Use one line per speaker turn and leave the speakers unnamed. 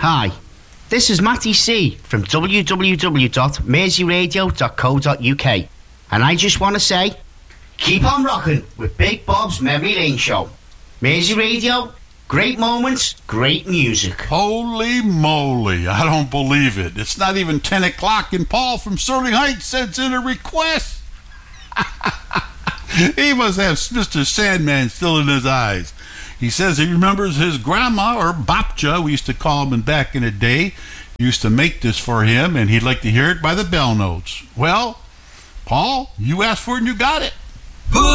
Hi, this is Matty C from www.merseyradio.co.uk, and I just want to say, keep on rocking with Big Bob's Memory Lane Show. Mersey Radio, great moments, great music.
Holy moly, I don't believe it. It's not even 10 o'clock and Paul from Sterling Heights sends in a request. He must have Mr. Sandman still in his eyes. He says he remembers his grandma, or Bapcha, we used to call him back in the day, used to make this for him, and he'd like to hear it by the bell notes. Well, Paul, you asked for it and you got it.